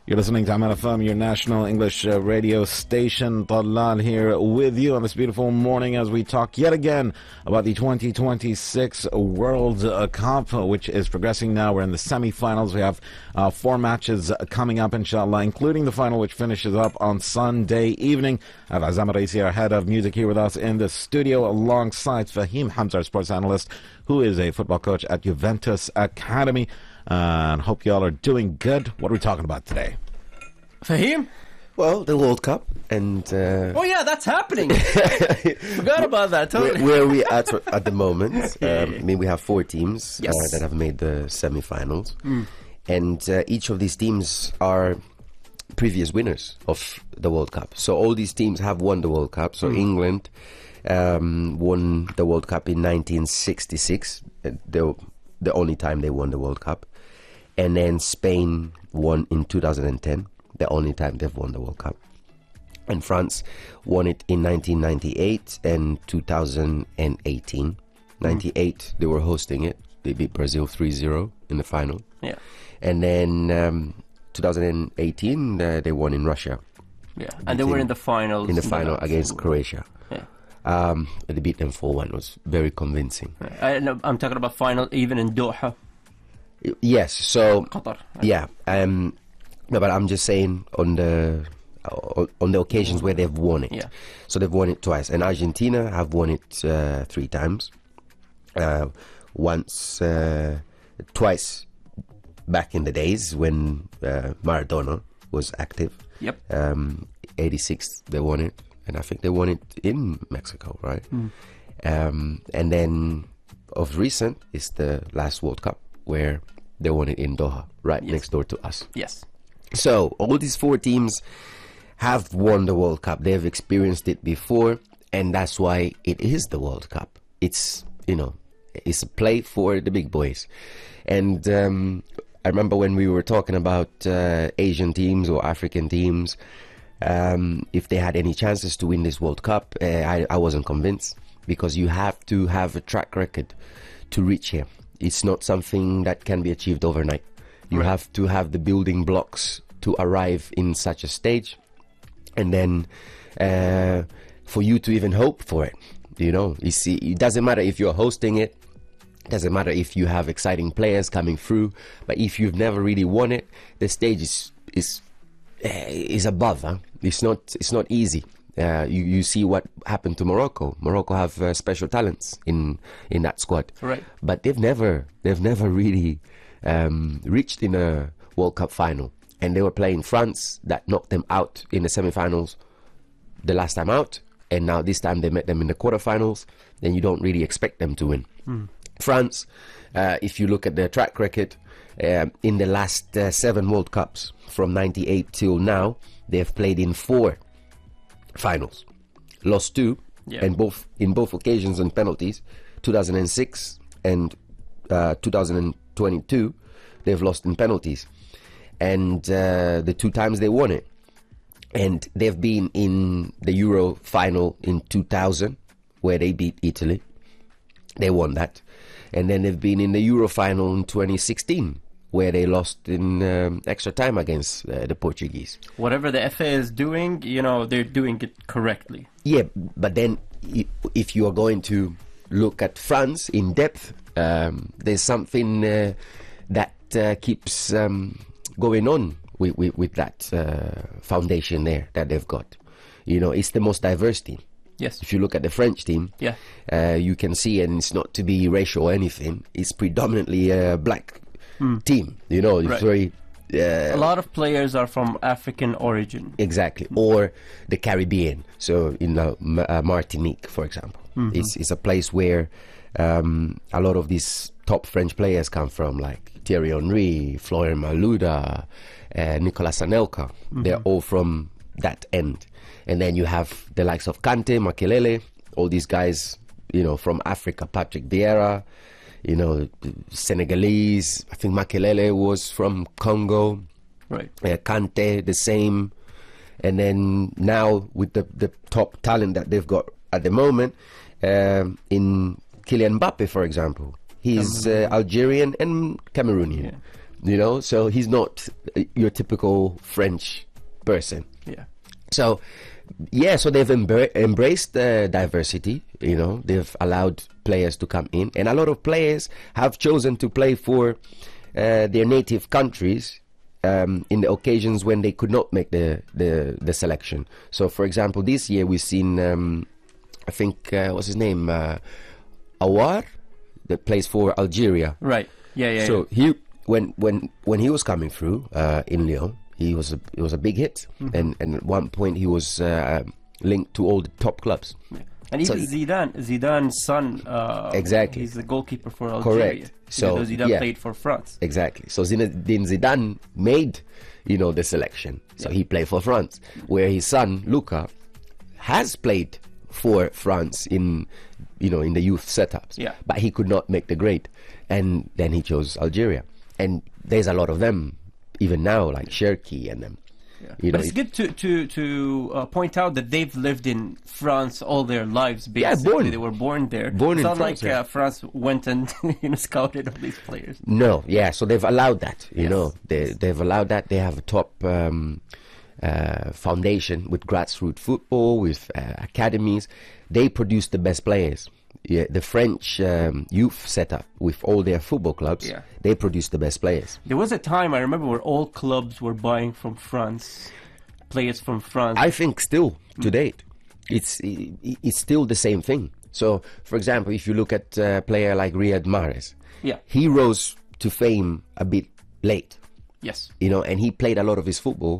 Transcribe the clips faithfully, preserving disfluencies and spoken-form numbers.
You're listening to Amal F M, your national English uh, radio station. Talal here with you on this beautiful morning as we talk yet again about the twenty twenty-six World uh, Cup, which is progressing now. We're in the semi-finals. We have uh, four matches coming up, inshallah, including the final, which finishes up on Sunday evening. I have Azam Raisi, our head of music, here with us in the studio, alongside Fahim Hamza, our sports analyst, who is a football coach at Juventus Academy. Uh, and hope you all are doing good. What are we talking about today? Fahim? Well, the World Cup and... Uh, oh, yeah, that's happening. Forgot about that, totally. Where, where are we at at the moment? Um, I mean, we have four teams yes. uh, that have made the semi-finals. Mm. And uh, each of these teams are previous winners of the World Cup. So all these teams have won the World Cup. So mm. England um, won the World Cup in nineteen sixty-six. The, the only time they won the World Cup. And then Spain won in two thousand ten, the only time they've won the World Cup. And France won it in nineteen ninety-eight and two thousand eighteen. ninety-eight, mm. they were hosting it. They beat Brazil three zero in the final. Yeah. And then um, two thousand eighteen, uh, they won in Russia. Yeah, and they were in the final. In the final against Croatia. Yeah. Um, they beat them four one. It was very convincing. I, no, I'm talking about final even in Doha. Yes, so Qatar. Yeah, um, no, but I'm just saying on the uh, on the occasions where they've won it. Yeah. So they've won it twice, and Argentina have won it uh, three times. Uh, once, uh, twice back in the days when uh, Maradona was active. Yep. Um, eighty-six they won it, and I think they won it in Mexico, right? Mm. Um, and then of recent is the last World Cup, where they won it in Doha, right yes. next door to us. Yes. So all these four teams have won the World Cup. They've experienced it before, and that's why it is the World Cup. It's, you know, it's a play for the big boys. And um, I remember when we were talking about uh, Asian teams or African teams, um, if they had any chances to win this World Cup, uh, I, I wasn't convinced, because you have to have a track record to reach here. It's not something that can be achieved overnight. You right. have to have the building blocks to arrive in such a stage, and then uh, for you to even hope for it. You know, you see, it doesn't matter if you're hosting it, doesn't matter if you have exciting players coming through, but if you've never really won it, the stage is is uh, is above. Huh? It's not it's not easy. Uh, you, you see what happened to Morocco. Morocco have uh, special talents in, in that squad, right? But they've never they've never really um, reached in a World Cup final, and they were playing France that knocked them out in the semi-finals the last time out, and now this time they met them in the quarterfinals. Then you don't really expect them to win. Mm. France, uh, if you look at their track record uh, in the last uh, seven World Cups from ninety-eight till now, they've played in four finals, lost two, yeah. and both in both occasions on penalties. two thousand six and uh, two thousand twenty-two, they've lost in penalties, and uh, the two times they won it. And they've been in the Euro final in two thousand, where they beat Italy. They won that, and then they've been in the Euro final in twenty sixteen, where they lost in um, extra time against uh, the Portuguese. Whatever the F A is doing, you know, they're doing it correctly. Yeah, but then if you are going to look at France in depth, um, there's something uh, that uh, keeps um, going on with, with, with that uh, foundation there that they've got. You know, it's the most diverse team. Yes. If you look at the French team, yeah, uh, you can see, and it's not to be racial or anything, it's predominantly a black mm. team. You know, it's right. very... Uh, a lot of players are from African origin. Exactly. Or the Caribbean. So in uh, M- uh, Martinique, for example. Mm-hmm. It's, it's a place where um, a lot of these top French players come from, like Thierry Henry, Florian Malouda, uh, Nicolas Anelka. Mm-hmm. They're all from that end. And then you have the likes of Kante, Makelele, all these guys, you know, from Africa, Patrick Vieira, you know, Senegalese. I think Makelele was from Congo. Right. Uh, Kante, the same. And then now with the, the top talent that they've got at the moment, um, in Kylian Mbappe, for example. He's uh, Algerian and Cameroonian. Yeah. you know. So he's not uh, your typical French person. Yeah. So, yeah, so they've embra- embraced uh, diversity, you know, they've allowed players to come in, and a lot of players have chosen to play for uh, their native countries um, in the occasions when they could not make the, the, the selection. So, for example, this year we've seen, um, I think, uh, what's his name, uh, Awar, that plays for Algeria. Right. Yeah, yeah. So yeah. he, when, when, when he was coming through uh, in Lyon, He was a, it was a big hit, mm-hmm. and, and at one point he was uh, linked to all the top clubs. Yeah. And even so, Zidane, Zidane's son, uh, exactly, he's the goalkeeper for Algeria. Correct. So Zidane yeah. played for France. Exactly. So Zinedine Zidane made, you know, the selection. So yeah. he played for France, where his son Luka has played for France in, you know, in the youth setups. Yeah. But he could not make the grade, and then he chose Algeria. And there's a lot of them. Even now, like Cherki and them. Yeah. You but know, it's good to to to uh, point out that they've lived in France all their lives. Basically, yeah, born. They were born there. Born it's in not France, like yeah. uh, France went and you know scouted all these players. No, yeah. So they've allowed that. You yes. know, they they've allowed that. They have a top um, uh, foundation with grassroots football, with uh, academies. They produce the best players. Yeah, the French um, youth setup with all their football clubs, yeah. they produce the best players. There was a time, I remember, where all clubs were buying from France, players from France. I think still, to date, it's it's still the same thing. So, for example, if you look at a player like Riyad Mahrez, yeah. he rose to fame a bit late. Yes. You know, and he played a lot of his football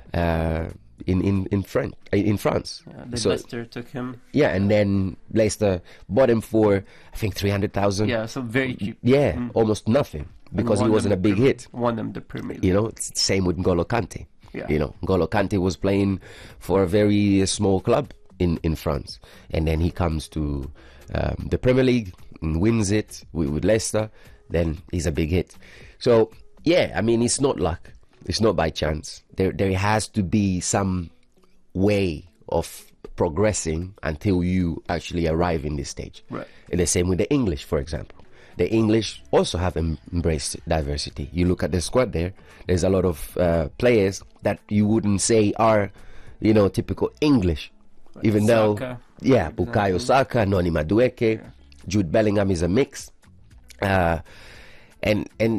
uh, in in in, Fran- in France. Yeah, the so, Leicester took him. Yeah, and then Leicester bought him for I think three hundred thousand. Yeah, so very cheap. Yeah, mm. almost nothing because he wasn't a big Premier, hit. Won them the Premier League. You know, it's the same with N'Golo Kante. Yeah. You know, N'Golo Kante was playing for a very uh, small club in in France, and then he comes to um, the Premier League and wins it with, with Leicester. Then he's a big hit. So yeah, I mean, it's not luck. It's not by chance. There, there has to be some way of progressing until you actually arrive in this stage. Right. And the same with the English, for example. The English also have em- embraced diversity. You look at the squad there. There's a lot of uh, players that you wouldn't say are, you know, typical English, like even Saka, though, yeah, Bukayo Saka, Noni Madueke, yeah. Jude Bellingham is a mix, uh, and and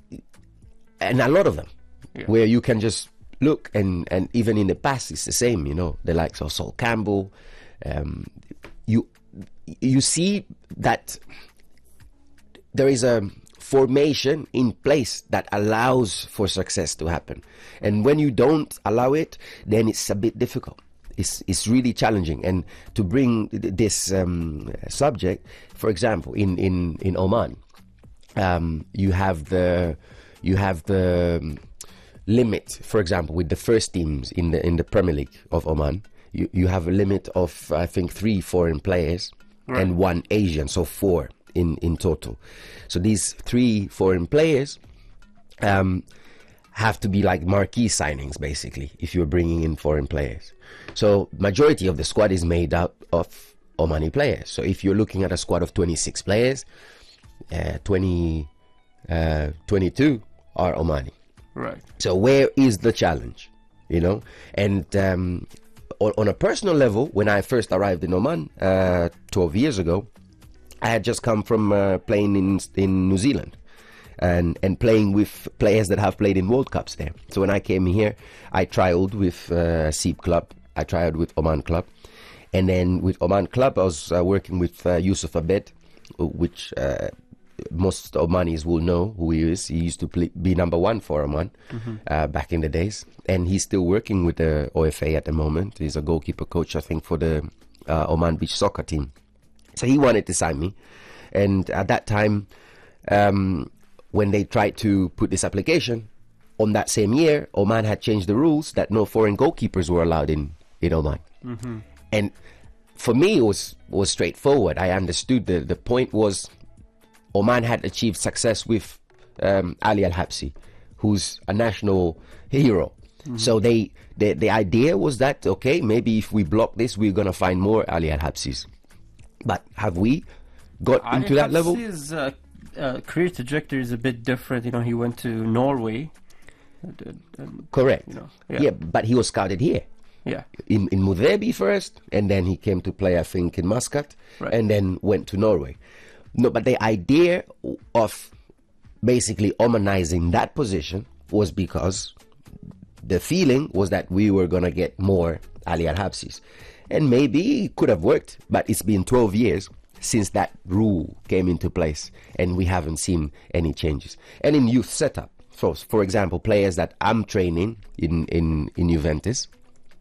and a lot of them. Yeah. Where you can just look, and, and even in the past it's the same, you know, the likes of Sol Campbell. Um, you you see that there is a formation in place that allows for success to happen, and when you don't allow it, then it's a bit difficult. It's it's really challenging. And to bring this um, subject, for example, in in in Oman, um, you have the you have the um, limit, for example, with the first teams in the in the Premier League of Oman, you, you have a limit of I think three foreign players right. and one Asian, so four in, in total. So these three foreign players um, have to be like marquee signings, basically, if you're bringing in foreign players. So majority of the squad is made up of Omani players. So if you're looking at a squad of twenty-six players, uh, twenty, uh, twenty-two are Omani. Right. So where is the challenge, you know? And um, on, on a personal level, when I first arrived in Oman uh, twelve years ago, I had just come from uh, playing in in New Zealand and and playing with players that have played in World Cups there. So when I came here, I trialed with uh, Seeb Club, I trialed with Oman Club, and then with Oman Club, I was uh, working with uh, Yusuf Abed, which uh, most Omanis will know who he is. He used to play, be number one for Oman mm-hmm. uh, back in the days, and he's still working with the O F A at the moment. He's a goalkeeper coach, I think, for the uh, Oman beach soccer team. So he wanted to sign me, and at that time, um, when they tried to put this application, on that same year, Oman had changed the rules that no foreign goalkeepers were allowed in, in Oman. Mm-hmm. And for me, it was was straightforward. I understood the, the point was Oman had achieved success with um, Ali Al-Habsi, who's a national hero. Mm-hmm. So they the, the idea was that, okay, maybe if we block this, we're going to find more Ali Al-Habsis. But have we got Ali into that level? Is, uh, uh, career trajectory is a bit different. You know, he went to Norway. And, and, Correct. You know, yeah. yeah. But he was scouted here. Yeah. In in Mudebi first, and then he came to play, I think, in Muscat, Right. and then went to Norway. No, but the idea of basically Omanizing that position was because the feeling was that we were going to get more Ali Al-Habsis. And maybe it could have worked, but it's been twelve years since that rule came into place, and we haven't seen any changes. And in youth setup, so for example, players that I'm training in, in, in Juventus,